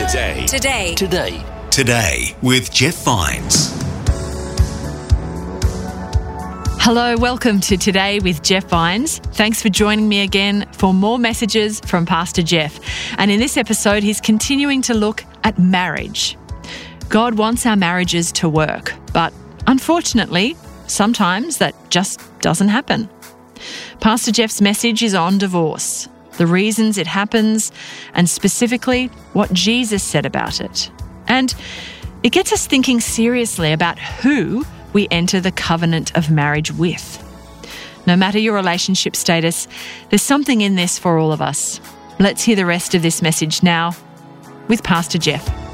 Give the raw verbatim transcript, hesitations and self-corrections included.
Today. Today. Today. Today with Jeff Vines. Hello, welcome to Today with Jeff Vines. Thanks for joining me again for more messages from Pastor Jeff. And in this episode, he's continuing to look at marriage. God wants our marriages to work, but unfortunately, sometimes that just doesn't happen. Pastor Jeff's message is on divorce, the reasons it happens, and specifically what Jesus said about it. And it gets us thinking seriously about who we enter the covenant of marriage with. No matter your relationship status, there's something in this for all of us. Let's hear the rest of this message now with Pastor Jeff.